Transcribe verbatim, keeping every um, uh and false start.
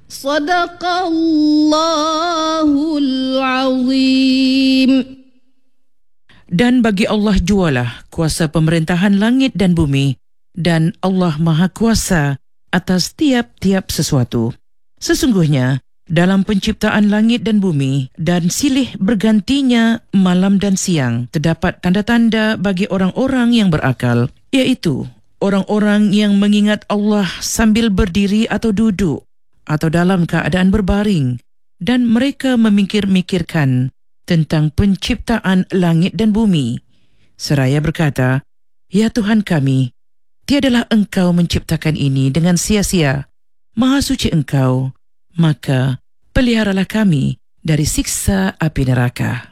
Sadaqallahul azim. Dan bagi Allah jualah kuasa pemerintahan langit dan bumi, dan Allah Maha Kuasa atas tiap-tiap sesuatu. Sesungguhnya, dalam penciptaan langit dan bumi dan silih bergantinya malam dan siang, terdapat tanda-tanda bagi orang-orang yang berakal, iaitu orang-orang yang mengingat Allah sambil berdiri atau duduk, atau dalam keadaan berbaring, dan mereka memikir-mikirkan tentang penciptaan langit dan bumi, seraya berkata, "Ya Tuhan kami, tiadalah Engkau menciptakan ini dengan sia-sia. Maha suci Engkau, maka peliharalah kami dari siksa api neraka."